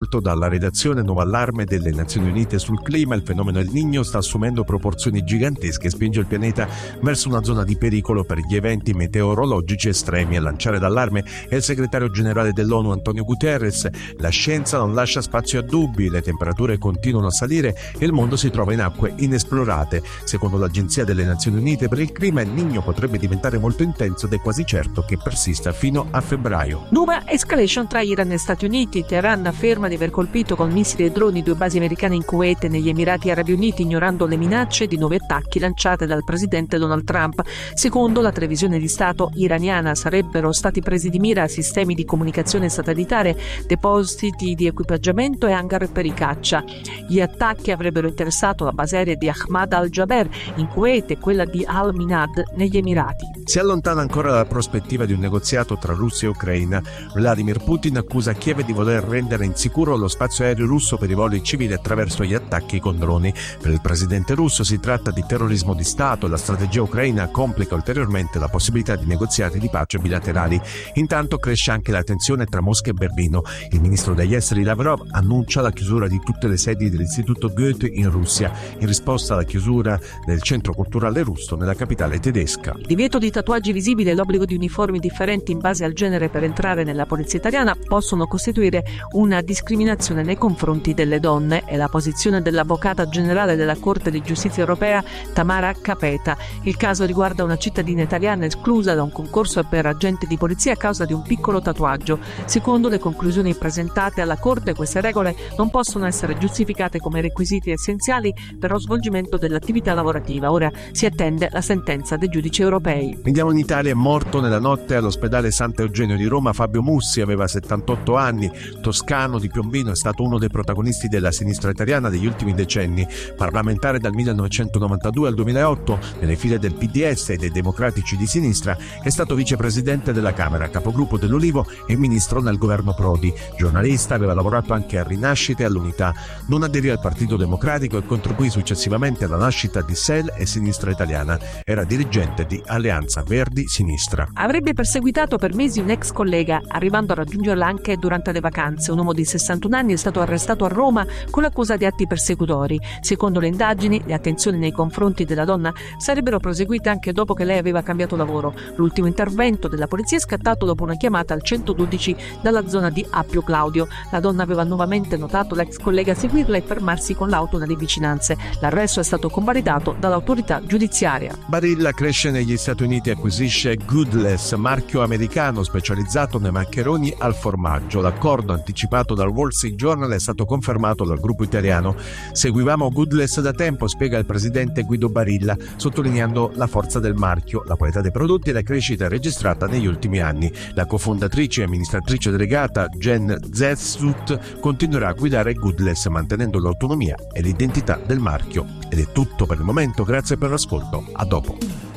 riporto dalla redazione Nuovo Allarme delle Nazioni Unite sul clima. Il fenomeno El Niño sta assumendo proporzioni gigantesche e spinge il pianeta verso una zona di pericolo per gli eventi meteorologici estremi. A lanciare d'allarme è il segretario generale dell'ONU Antonio Guterres. La scienza non lascia spazio a dubbi, le temperature continuano a salire e il mondo si trova in acque inesplorate. Secondo l'Agenzia delle Nazioni Unite per il clima, El Niño potrebbe diventare molto intenso ed è quasi certo che persista fino a febbraio. Nuova escalation tra Iran e Stati Uniti. Teheran afferma di aver colpito con missili e droni 2 basi americane in Kuwait e negli Emirati Arabi Uniti, ignorando le minacce di nuovi attacchi lanciate dal presidente Donald Trump. Secondo la televisione di Stato iraniana, sarebbero stati presi di mira sistemi di comunicazione satellitare, depositi di equipaggiamento e hangar per i caccia. Gli attacchi avrebbero interessato la base aerea di Ahmad al-Jaber in Kuwait e quella di Al-Minhad negli Emirati. Si allontana ancora la prospettiva di un negoziato tra Russia e Ucraina. Vladimir Putin accusa Kiev di voler rendere insicuro lo spazio aereo russo per i voli civili attraverso gli attacchi con droni. Per il presidente russo si tratta di terrorismo di Stato e la strategia ucraina complica ulteriormente la possibilità di negoziati di pace bilaterali. Intanto cresce anche la tensione tra Mosca e Berlino. Il ministro degli esteri Lavrov annuncia la chiusura di tutte le sedi dell'Istituto Goethe in Russia, in risposta alla chiusura del centro culturale russo nella capitale tedesca. Il divieto di tatuaggi visibili e l'obbligo di uniformi differenti in base al genere per entrare nella polizia italiana possono costituire una discriminazione nei confronti delle donne. È la posizione dell'avvocata generale della Corte di Giustizia europea Tamara Capeta. Il caso riguarda una cittadina italiana esclusa da un concorso per agente di polizia a causa di un piccolo tatuaggio. Secondo le conclusioni presentate alla Corte, queste regole non possono essere giustificate come requisiti essenziali per lo svolgimento dell'attività lavorativa. Ora si attende la sentenza dei giudici europei. Andiamo in Italia. È morto nella notte all'ospedale Sant'Eugenio di Roma Fabio Mussi, aveva 78 anni, toscano di Piombino, è stato uno dei protagonisti della sinistra italiana degli ultimi decenni. Parlamentare dal 1992 al 2008 nelle file del PDS e dei Democratici di Sinistra, è stato vicepresidente della Camera, capogruppo dell'Ulivo e ministro nel governo Prodi. Giornalista, aveva lavorato anche a Rinascita e all'Unità. Non aderì al Partito Democratico e contribuì successivamente alla nascita di SEL e Sinistra Italiana. Era dirigente di Alleanza Verdi Sinistra. Avrebbe perseguitato per mesi un ex collega, arrivando a raggiungerla anche durante le vacanze. Un uomo di 61 anni è stato arrestato a Roma con l'accusa di atti persecutori. Secondo le indagini, le attenzioni nei confronti della donna sarebbero proseguite anche dopo che lei aveva cambiato lavoro. L'ultimo intervento della polizia è scattato dopo una chiamata al 112 dalla zona di Appio Claudio. La donna aveva nuovamente notato l'ex collega seguirla e fermarsi con l'auto nelle vicinanze. L'arresto è stato convalidato dall'autorità giudiziaria. Barilla cresce negli Stati Uniti e acquisisce Goodless, marchio americano specializzato nei maccheroni al formaggio. L'accordo anticipato dal Wall Street Journal è stato confermato dal gruppo italiano. Seguivamo Goodless da tempo, spiega il presidente Guido Barilla, sottolineando la forza del marchio, la qualità dei prodotti e la crescita registrata negli ultimi anni. La cofondatrice e amministratrice delegata Jen Zetsut continuerà a guidare Goodless mantenendo l'autonomia e l'identità del marchio. Ed è tutto per il momento, grazie per l'ascolto, a dopo.